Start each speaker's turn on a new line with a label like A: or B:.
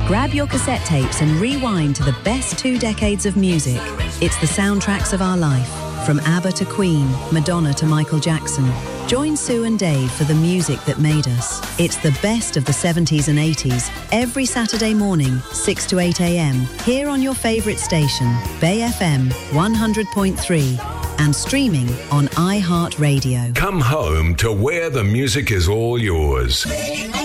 A: Grab your cassette tapes and rewind to the best 2 decades of music. It's the soundtracks of our life, from ABBA to Queen, Madonna to Michael Jackson. Join Sue and Dave for the music that made us. It's the best of the 70s and 80s, every Saturday morning, 6 to 8 a.m, here on your favourite station, Bay FM 100.3, and streaming on iHeartRadio.
B: Come home to where the music is all yours.